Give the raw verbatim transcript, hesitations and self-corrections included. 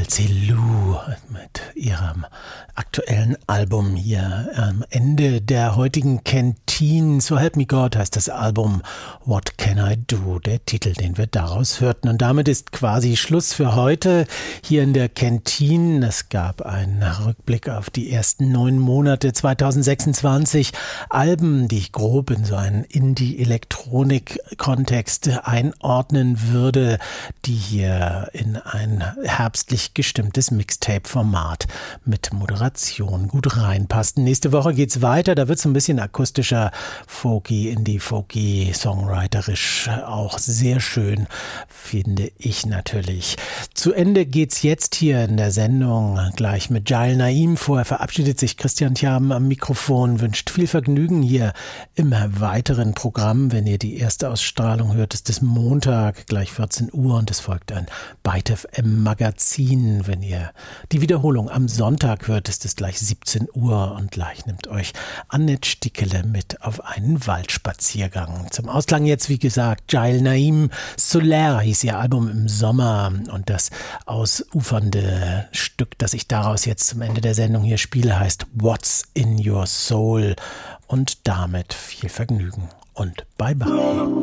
Chelsea Lou mit ihrem aktuellen Album hier am Ende der heutigen Canteen. So Help Me God heißt das Album What Can I Do, der Titel, den wir daraus hörten. Und damit ist quasi Schluss für heute hier in der Canteen. Es gab einen Rückblick auf die ersten neun Monate zweitausendsechsundzwanzig. Alben, die ich grob in so einen Indie-Elektronik-Kontext einordnen würde, die hier in ein herbstlich gestimmtes Mixtape-Format mit Moderation gut reinpassten. Nächste Woche geht's weiter, da wird es ein bisschen akustischer, folky, indie-folky, songwriterisch, auch sehr schön, finde ich natürlich. Zu Ende geht's jetzt hier in der Sendung gleich mit Jail Naim. Vorher verabschiedet sich Christian Thiam am Mikrofon, wünscht viel Vergnügen hier im weiteren Programm. Wenn ihr die erste Ausstrahlung hört, ist es Montag, gleich vierzehn Uhr, und es folgt ein Byte F M Magazin. Wenn ihr die Wiederholung am Sonntag hört, ist es gleich siebzehn Uhr, und gleich nimmt euch Annette Stickele mit auf einen Waldspaziergang. Zum Ausklang jetzt, wie gesagt, Jail Naim. Solaire hieß ihr Album im Sommer, und das ausufernde Stück, das ich daraus jetzt zum Ende der Sendung hier spiele, heißt What's in Your Soul, und damit viel Vergnügen und bye bye.